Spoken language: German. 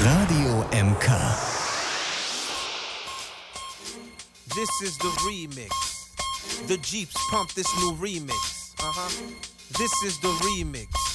Radio MK. This is the remix. The Jeeps pump this new remix. This is the remix.